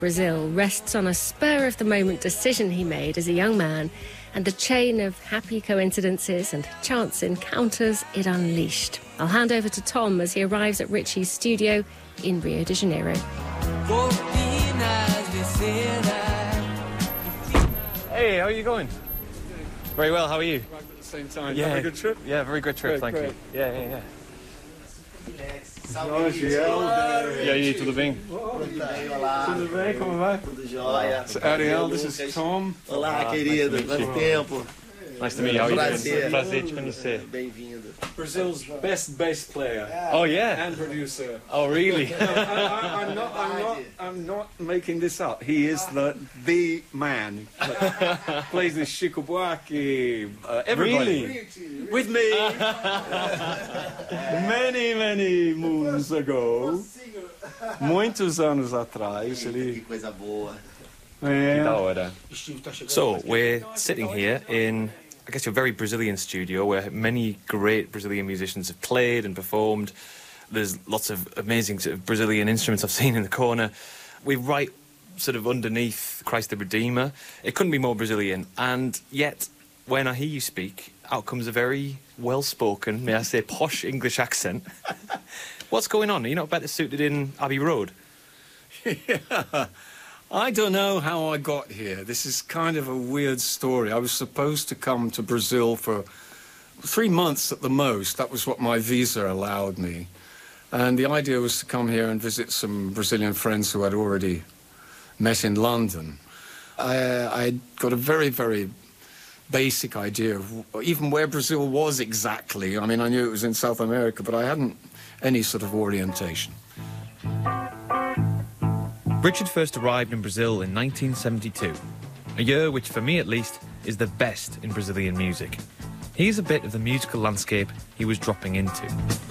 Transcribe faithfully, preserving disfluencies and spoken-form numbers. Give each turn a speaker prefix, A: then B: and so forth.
A: Brazil rests on a spur-of-the-moment decision he made as a young man and the chain of happy coincidences and chance encounters it unleashed. I'll hand over to Tom as he arrives at Richie's studio in Rio de Janeiro.
B: Hey, how are you going? Very well, how are you?
C: Right at the same time.
B: Yeah.
C: Have a good trip?
B: Yeah, very good trip,
C: Great,
B: thank
C: great.
B: you. Yeah, yeah, yeah.
C: E aí, tudo bem?
D: Olá.
C: Tudo bem, como vai?
D: Tudo jóia.
C: Ariel, this is Tom.
D: Olá, querido. Quanto tempo?
B: Nice to meet you. How are you
D: Prazer.
B: doing? Prazer te conhecer.
D: Bem-vindo.
C: Brazil's best bass player
B: Oh, yeah?
C: and producer.
B: Oh, really?
C: I, I, I'm not. I'm not. I'm not making this up. He is the the man. That plays with Chico Buarque. Uh, everybody.
B: Really?
C: With me. many, many moons ago. Muitos anos atrás.
D: Que
C: Ele.
D: coisa boa.
C: É.
B: Da hora. So, we're sitting here in, I guess, a very Brazilian studio where many great Brazilian musicians have played and performed. There's lots of amazing sort of Brazilian instruments I've seen in the corner. We're right sort of underneath Christ the Redeemer. It couldn't be more Brazilian. And yet, when I hear you speak, out comes a very well-spoken, may I say, posh English accent. What's going on? Are you not better suited in Abbey Road?
C: Yeah. I don't know how I got here. This is kind of a weird story. I was supposed to come to Brazil for three months at the most. That was what my visa allowed me. And the idea was to come here and visit some Brazilian friends who I'd already met in London. I, I'd got a very, very basic idea of even where Brazil was exactly. I mean, I knew it was in South America, but I hadn't any sort of orientation.
B: Richard first arrived in Brazil in nineteen seventy-two, a year which, for me at least, is the best in Brazilian music. Here's a bit of the musical landscape he was dropping into.